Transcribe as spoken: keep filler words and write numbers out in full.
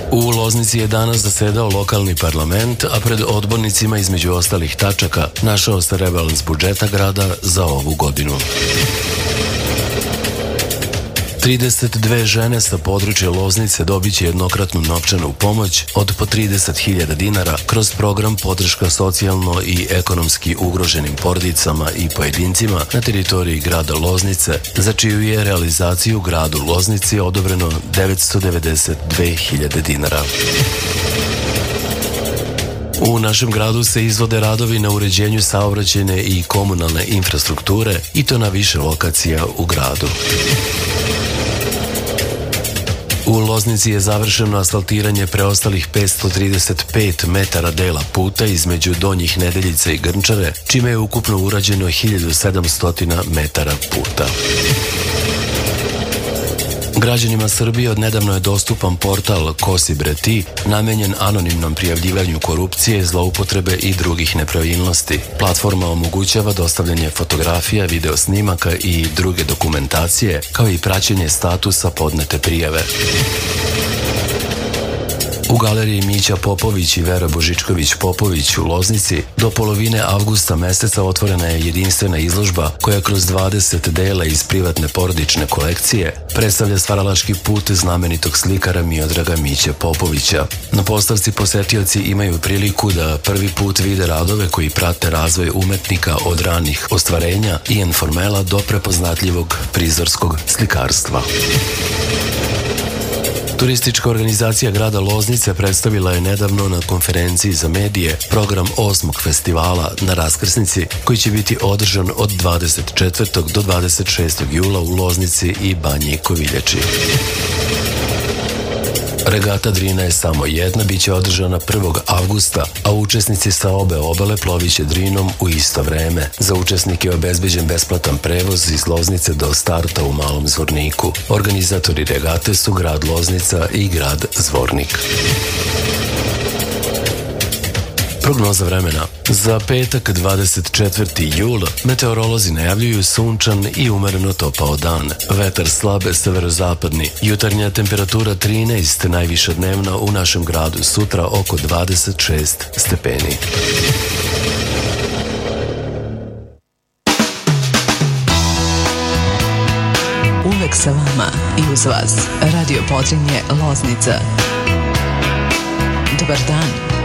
U Loznici je danas zasedao lokalni parlament, a pred odbornicima između ostalih tačaka našao se rebalans budžeta grada za ovu godinu. trideset dve žene sa područja Loznice dobit će jednokratnu novčanu pomoć od po trideset hiljada dinara kroz program podrška socijalno i ekonomski ugroženim porodicama i pojedincima na teritoriji grada Loznice, za čiju je realizaciju gradu Loznici odobreno devetsto devedeset dve hiljade dinara. U našem gradu se izvode radovi na uređenju saobraćajne i komunalne infrastrukture, i to na više lokacija u gradu. U Loznici je završeno asfaltiranje preostalih petsto trideset pet metara dela puta između Donjih Nedeljica i Grnčare, čime je ukupno urađeno hiljadu sedamsto metara puta. Građanima Srbije odnedavno je dostupan portal Ko si bre ti, namenjen anonimnom prijavljivanju korupcije, zloupotrebe i drugih nepravilnosti. Platforma omogućava dostavljanje fotografija, video snimaka i druge dokumentacije, kao i praćenje statusa podnete prijave. U galeriji Mića Popović i Vera Božičković Popović u Loznici do polovine avgusta meseca otvorena je jedinstvena izložba koja kroz dvadeset dela iz privatne porodične kolekcije predstavlja stvaralački put znamenitog slikara Miodraga Miće Popovića. Na postavci posetioci imaju priliku da prvi put vide radove koji prate razvoj umetnika od ranih ostvarenja i informela do prepoznatljivog prizorskog slikarstva. Turistička organizacija grada Loznice predstavila je nedavno na konferenciji za medije program osmog festivala na Raskrsnici, koji će biti održan od dvadeset četvrtog do dvadeset šestog jula u Loznici i Banji Koviljači. Regata Drina je samo jedna, bit će održana prvog avgusta, a učesnici sa obe obale ploviće Drinom u isto vreme. Za učesnike je obezbeđen besplatan prevoz iz Loznice do starta u Malom Zvorniku. Organizatori regate su grad Loznica i grad Zvornik. Prognoza vremena. Za petak dvadeset četvrti jul meteorolozi najavljuju sunčan i umereno topao dan. Vetar slabe severozapadni. Jutarnja temperatura trinaest, najviša dnevna u našem gradu sutra oko dvadeset šest stepeni. Uvek sa vama i uz vas. Radio Podrinje Loznica. Dobar dan.